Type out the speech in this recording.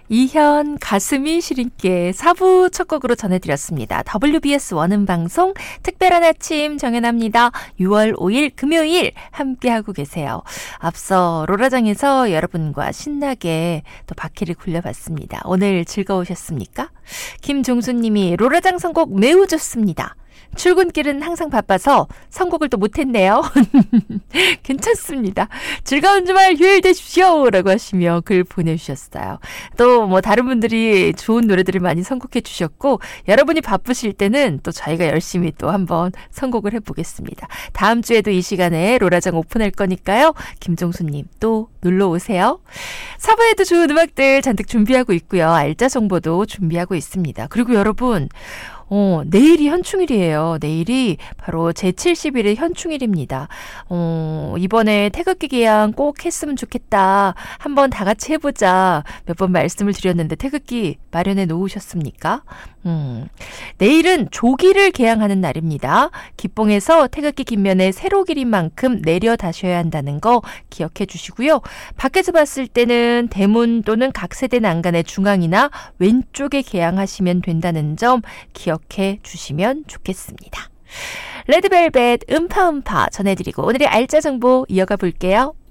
이현 가슴이 시린게 4부 첫 곡으로 전해드렸습니다. WBS 원음방송 특별한 아침 정연합니다. 6월 5일 금요일 함께하고 계세요. 앞서 롤라장에서 여러분과 신나게 또 바퀴를 굴려봤습니다. 오늘 즐거우셨습니까? 김종수님이 롤라장 선곡 매우 좋습니다. 출근길은 항상 바빠서 선곡을 또 못했네요. 괜찮습니다. 즐거운 주말 휴일 되십시오 라고 하시며 글 보내주셨어요. 또 뭐 다른 분들이 좋은 노래들을 많이 선곡해 주셨고 여러분이 바쁘실 때는 또 저희가 열심히 또 한번 선곡을 해보겠습니다. 다음 주에도 이 시간에 롤라장 오픈할 거니까요. 김종수님 또 놀러오세요. 4부에도 좋은 음악들 잔뜩 준비하고 있고요. 알짜 정보도 준비하고 있습니다. 그리고 여러분 내일이 현충일이에요. 내일이 바로 제70일의 현충일입니다. 이번에 태극기 개양 꼭 했으면 좋겠다. 한번 다 같이 해보자. 몇 번 말씀을 드렸는데 태극기 마련해 놓으셨습니까? 내일은 조기를 개양하는 날입니다. 기봉에서 태극기 깃면에 세로 길인 만큼 내려 다셔야 한다는 거 기억해 주시고요. 밖에서 봤을 때는 대문 또는 각 세대 난간의 중앙이나 왼쪽에 개양하시면 된다는 점 기억해 주시면 좋겠습니다. 레드벨벳 음파음파 전해드리고 오늘의 알짜 정보 이어가 볼게요.